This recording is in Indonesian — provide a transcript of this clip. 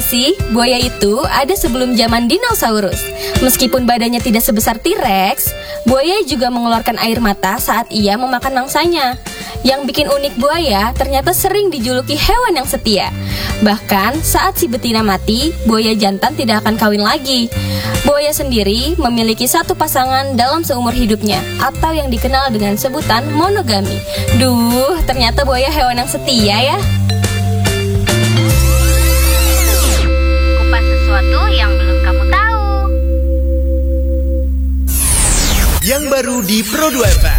sih, buaya itu ada sebelum zaman dinosaurus. Meskipun badannya tidak sebesar T-Rex, buaya juga mengeluarkan air mata saat ia memakan mangsanya. Yang bikin unik buaya ternyata sering dijuluki hewan yang setia. Bahkan saat si betina mati, buaya jantan tidak akan kawin lagi. Buaya sendiri memiliki satu pasangan dalam seumur hidupnya, atau yang dikenal dengan sebutan monogami. Duh, ternyata buaya hewan yang setia ya. Kupas sesuatu yang belum kamu tahu. Yang baru di Pro 2 FM.